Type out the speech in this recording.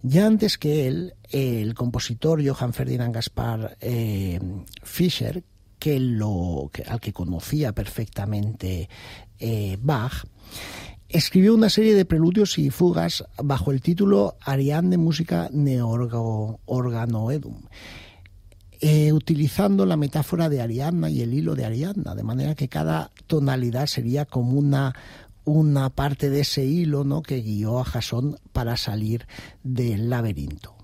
Ya antes que él, el compositor Johann Ferdinand Gaspar Fischer, al que conocía perfectamente Bach, escribió una serie de preludios y fugas bajo el título Ariadne Musica ne Organoedum, utilizando la metáfora de Ariadna y el hilo de Ariadna, de manera que cada tonalidad sería como una parte de ese hilo, ¿no?, que guió a Jasón para salir del laberinto.